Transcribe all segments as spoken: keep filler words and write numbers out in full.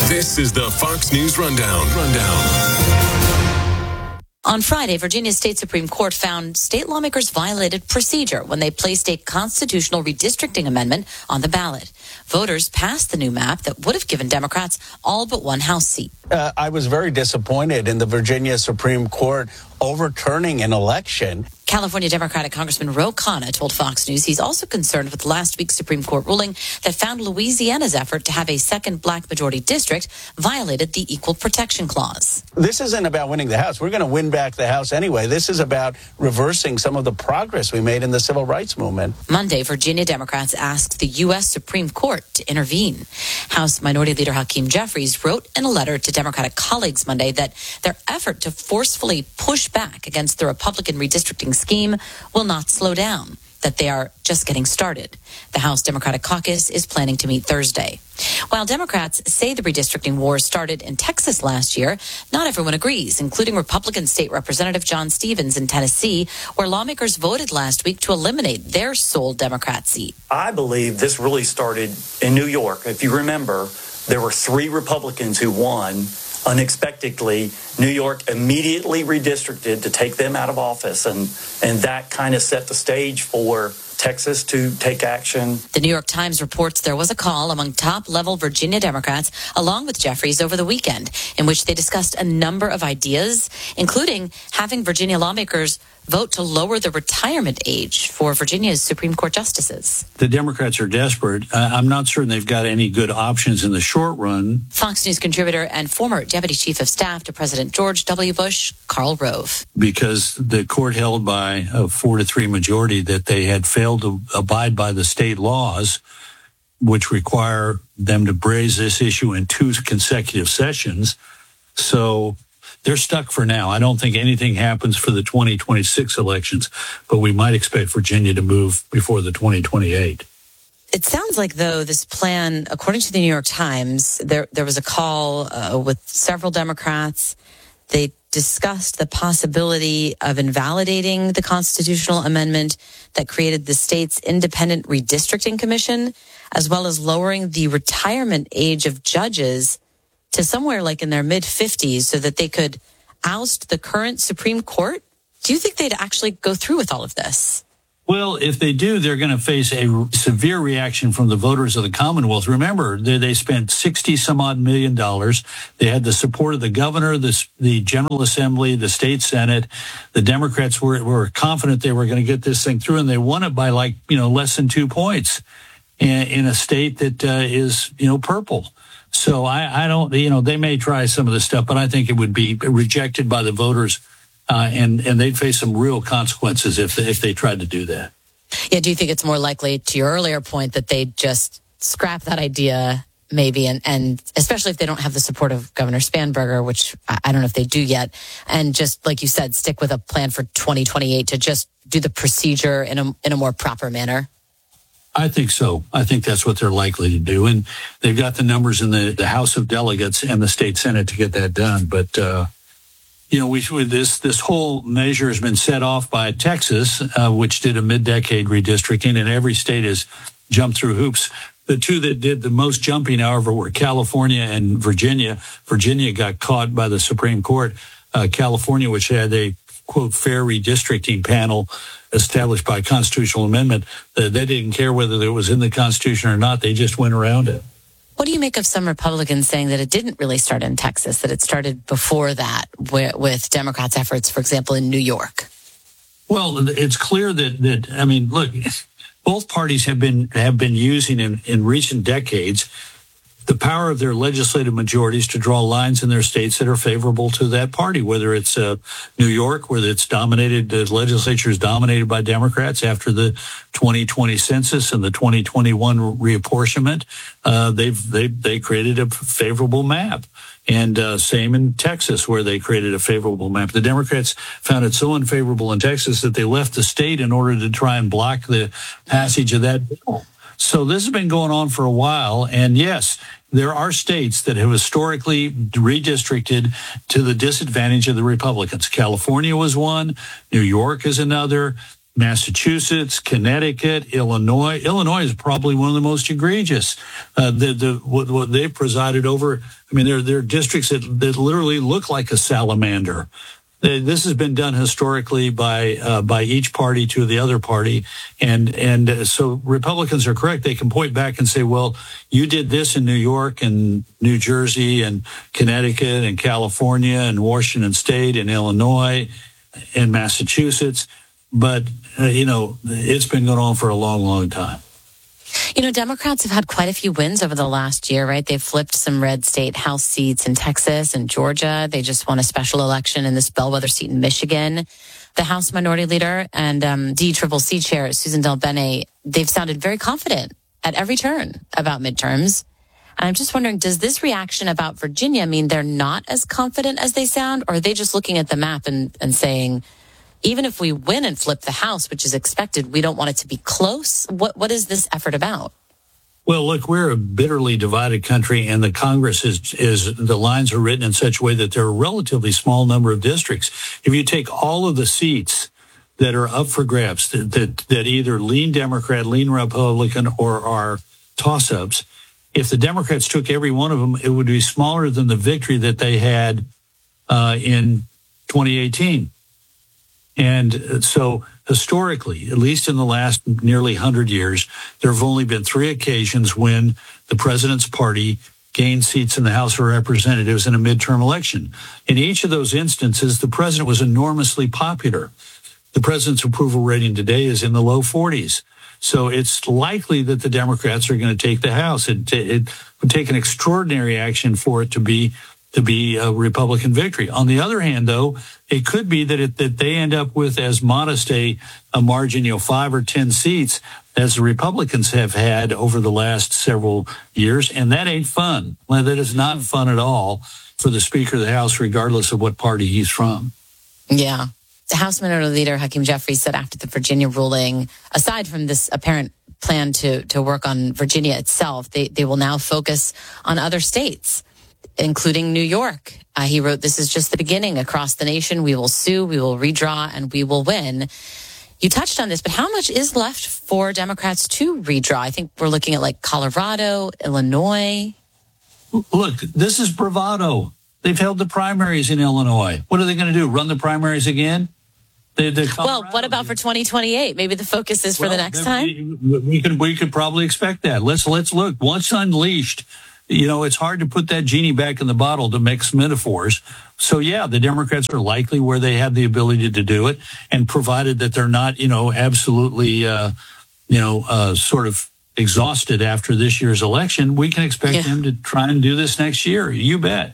This is the Fox News Rundown. Rundown. On Friday, Virginia's state Supreme Court found state lawmakers violated procedure when they placed a constitutional redistricting amendment on the ballot. Voters passed the new map that would have given Democrats all but one House seat. Uh, I was very disappointed in the Virginia Supreme Court overturning an election. California Democratic Congressman Ro Khanna told Fox News he's also concerned with last week's Supreme Court ruling that found Louisiana's effort to have a second black majority district violated the Equal Protection Clause. This isn't about winning the House. We're going to win back the House anyway. This is about reversing some of the progress we made in the civil rights movement. Monday, Virginia Democrats asked the U S Supreme Court to intervene. House Minority Leader Hakeem Jeffries wrote in a letter to Democratic colleagues Monday that their effort to forcefully push back against the Republican redistricting scheme will not slow down, that they are just getting started. The House Democratic Caucus is planning to meet Thursday. While Democrats say the redistricting war started in Texas last year, not everyone agrees, including Republican State Representative John Stevens in Tennessee, where lawmakers voted last week to eliminate their sole Democrat seat. I believe this really started in New York. If you remember, there were three Republicans who won unexpectedly. New York immediately redistricted to take them out of office, and, and that kind of set the stage for Texas to take action. The New York Times reports there was a call among top-level Virginia Democrats, along with Jeffries, over the weekend, in which they discussed a number of ideas, including having Virginia lawmakers vote to lower the retirement age for Virginia's Supreme Court justices. The Democrats are desperate. Uh, I'm not certain they've got any good options in the short run. Fox News contributor and former Deputy Chief of Staff to President George W. Bush, Karl Rove. Because the court held by a four to three majority that they had failed to abide by the state laws, which require them to raise this issue in two consecutive sessions. So they're stuck for now. I don't think anything happens for the twenty twenty-six elections, but we might expect Virginia to move before the twenty twenty-eight. It sounds like, though, this plan, according to the New York Times, there there was a call uh, with several Democrats. They discussed the possibility of invalidating the constitutional amendment that created the state's independent redistricting commission, as well as lowering the retirement age of judges to somewhere like in their mid-fifties so that they could oust the current Supreme Court. Do you think they'd actually go through with all of this? Well, if they do, they're going to face a severe reaction from the voters of the Commonwealth. Remember, they, they spent sixty some odd million dollars. They had the support of the governor, the, the General Assembly, the state Senate. The Democrats were, were confident they were going to get this thing through, and they won it by like, you know, less than two points in, in a state that uh, is, you know, purple. So I, I don't, you know, they may try some of this stuff, but I think it would be rejected by the voters. Uh, and, and they'd face some real consequences if they, if they tried to do that. Yeah, do you think it's more likely, to your earlier point, that they'd just scrap that idea maybe, and, and especially if they don't have the support of Governor Spanberger, which I don't know if they do yet, and just, like you said, stick with a plan for twenty twenty-eight to just do the procedure in a, in a more proper manner? I think so. I think that's what they're likely to do. And they've got the numbers in the, the House of Delegates and the state Senate to get that done. But, uh, you know, we this this whole measure has been set off by Texas, uh, which did a mid-decade redistricting, and every state has jumped through hoops. The two that did the most jumping, however, were California and Virginia. Virginia got caught by the Supreme Court. Uh, California, which had a, quote, fair redistricting panel established by constitutional amendment, uh, they didn't care whether it was in the Constitution or not. They just went around it. What do you make of some Republicans saying that it didn't really start in Texas, that it started before that with, with Democrats' efforts, for example, in New York? Well, it's clear that, that I mean, look, both parties have been have been using in, in recent decades the power of their legislative majorities to draw lines in their states that are favorable to that party, whether it's uh, New York, where it's dominated, the legislature is dominated by Democrats after the twenty twenty census and the twenty twenty-one reapportionment. Uh, they've, they, they created a favorable map. And uh, same in Texas, where they created a favorable map. The Democrats found it so unfavorable in Texas that they left the state in order to try and block the passage of that bill. So this has been going on for a while. And yes, there are states that have historically redistricted to the disadvantage of the Republicans. California was one. New York is another. Massachusetts, Connecticut, Illinois. Illinois is probably one of the most egregious. Uh, the, the, what, what they've presided over, I mean, there, there are districts that, that literally look like a salamander. This has been done historically by uh, by each party to the other party, and and so Republicans are correct. They can point back and say, "Well, you did this in New York and New Jersey and Connecticut and California and Washington State and Illinois and Massachusetts," but uh, you know it's been going on for a long, long time. You know, Democrats have had quite a few wins over the last year, right? They've flipped some red state House seats in Texas and Georgia. They just won a special election in this bellwether seat in Michigan. The House Minority Leader and um, D C C C Chair Susan DelBene, they've sounded very confident at every turn about midterms. And I'm just wondering, does this reaction about Virginia mean they're not as confident as they sound? Or are they just looking at the map and, and saying, even if we win and flip the House, which is expected, we don't want it to be close? What What is this effort about? Well, look, we're a bitterly divided country, and the Congress is, is the lines are written in such a way that there are a relatively small number of districts. If you take all of the seats that are up for grabs, that, that, that either lean Democrat, lean Republican, or are toss-ups, if the Democrats took every one of them, it would be smaller than the victory that they had uh, in twenty eighteen. And so historically, at least in the last nearly one hundred years, there have only been three occasions when the president's party gained seats in the House of Representatives in a midterm election. In each of those instances, the president was enormously popular. The president's approval rating today is in the low forties. So it's likely that the Democrats are going to take the House. It, it would take an extraordinary action for it to be to be a Republican victory. On the other hand, though, it could be that it, that they end up with as modest a, a margin, you know, five or ten seats as the Republicans have had over the last several years, and that ain't fun. Well, that is not fun at all for the Speaker of the House, regardless of what party he's from. Yeah. House Minority Leader Hakeem Jeffries said after the Virginia ruling, aside from this apparent plan to to work on Virginia itself, they, they will now focus on other states, including New York. Uh, he wrote, "This is just the beginning. Across the nation, we will sue, we will redraw, and we will win." You touched on this, but how much is left for Democrats to redraw? I think we're looking at like Colorado, Illinois. Look, this is bravado. They've held the primaries in Illinois. What are they going to do? Run the primaries again? They, well, what about for twenty twenty-eight? Maybe the focus is for well, the next time. We could we could probably expect that. Let's let's look. Once unleashed, you know, it's hard to put that genie back in the bottle, to mix metaphors. So, yeah, the Democrats are likely where they have the ability to do it, and provided that they're not, you know, absolutely, uh, you know, uh, sort of exhausted after this year's election, we can expect yeah. them to try and do this next year. You bet.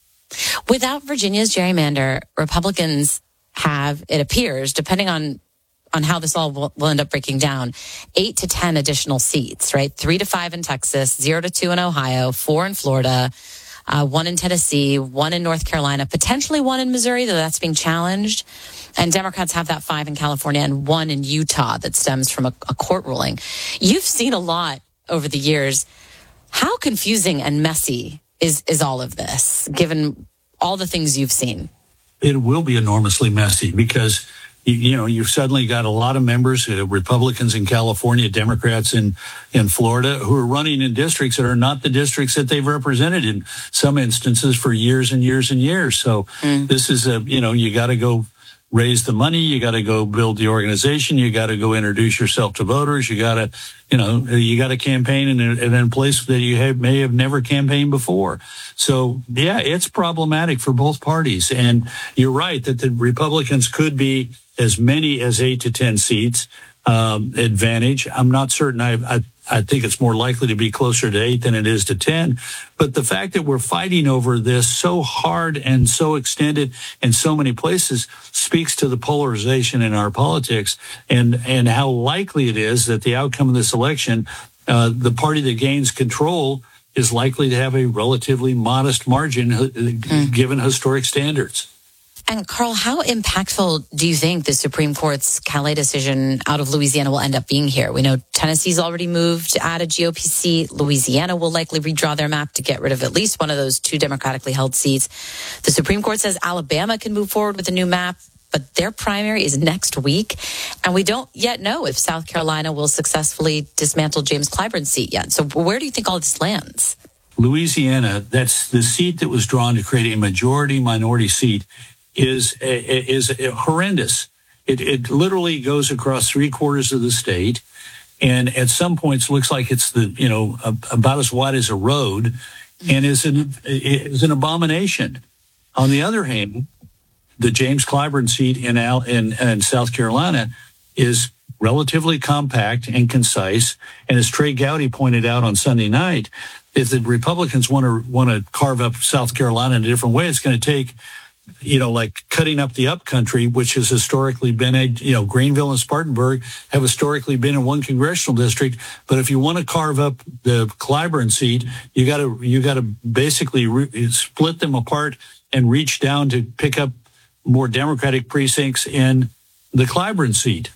Without Virginia's gerrymander, Republicans have, it appears, depending on on how this all will, will end up breaking down, eight to ten additional seats, right? Three to five in Texas, zero to two in Ohio, four in Florida, uh, one in Tennessee, one in North Carolina, potentially one in Missouri, though that's being challenged. And Democrats have that five in California and one in Utah that stems from a, a court ruling. You've seen a lot over the years. How confusing and messy is, is all of this, given all the things you've seen? It will be enormously messy because, you, you know, you've suddenly got a lot of members, uh, Republicans in California, Democrats in, in Florida, who are running in districts that are not the districts that they've represented in some instances for years and years and years. So mm. this is a, you know, you got to go raise the money. You got to go build the organization. You got to go introduce yourself to voters. You got to, you know, you got to campaign in a, in a place that you have, may have never campaigned before. So, yeah, it's problematic for both parties. And you're right that the Republicans could be as many as eight to ten seats um, advantage. I'm not certain. I, I I think it's more likely to be closer to eight than it is to ten. But the fact that we're fighting over this so hard and so extended in so many places speaks to the polarization in our politics and, and how likely it is that the outcome of this election, uh, the party that gains control is likely to have a relatively modest margin mm. given historic standards. And Carl, how impactful do you think the Supreme Court's Calais decision out of Louisiana will end up being here? We know Tennessee's already moved to add a G O P seat. Louisiana will likely redraw their map to get rid of at least one of those two democratically held seats. The Supreme Court says Alabama can move forward with a new map. but their primary is next week. And we don't yet know if South Carolina will successfully dismantle James Clyburn's seat yet. So where do you think all this lands? Louisiana, that's the seat that was drawn to create a majority-minority seat, is is horrendous. It, it literally goes across three quarters of the state, and at some points looks like it's the you know about as wide as a road, and is an is an abomination. On the other hand, the James Clyburn seat in, Al, in in South Carolina is relatively compact and concise, and as Trey Gowdy pointed out on Sunday night, if the Republicans want to want to carve up South Carolina in a different way, it's going to take, you know, like cutting up the upcountry, which has historically been a, you know, Greenville and Spartanburg have historically been in one congressional district. But if you want to carve up the Clyburn seat, you got to you got to basically re- split them apart and reach down to pick up more Democratic precincts in the Clyburn seat.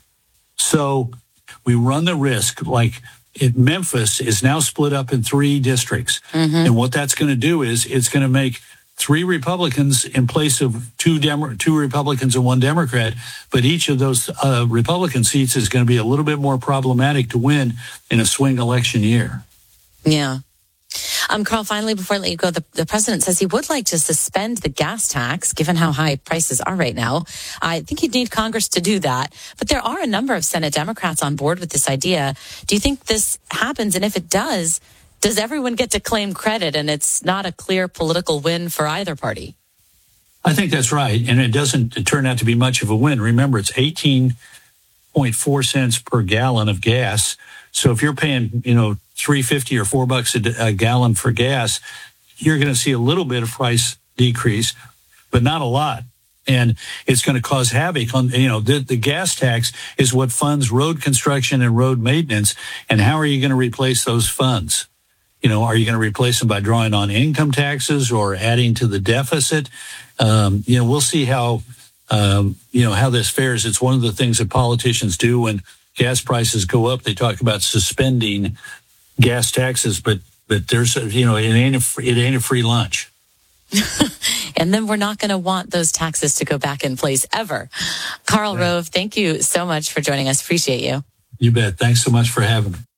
So we run the risk, like it, Memphis is now split up in three districts. Mm-hmm. And what that's going to do is it's going to make three Republicans in place of two Demo- two Republicans and one Democrat. But each of those uh, Republican seats is going to be a little bit more problematic to win in a swing election year. Yeah. Um, Carl, finally, before I let you go, the, the president says he would like to suspend the gas tax, given how high prices are right now. I think he'd need Congress to do that. But there are a number of Senate Democrats on board with this idea. Do you think this happens? And if it does, does everyone get to claim credit and it's not a clear political win for either party? I think that's right. And it doesn't turn out to be much of a win. Remember, it's eighteen point four cents per gallon of gas. So if you're paying, you know, three fifty or four bucks a, a gallon for gas, you're going to see a little bit of price decrease, but not a lot. And it's going to cause havoc on, you know, the, the gas tax is what funds road construction and road maintenance. And how are you going to replace those funds? You know, are you going to replace them by drawing on income taxes or adding to the deficit? Um, you know, we'll see how, um, you know, how this fares. It's one of the things that politicians do when gas prices go up. They talk about suspending gas taxes, but but there's a, you know, it ain't a free, it ain't a free lunch. And then we're not going to want those taxes to go back in place ever. Karl Yeah. Rove, thank you so much for joining us. Appreciate you. You bet. Thanks so much for having me.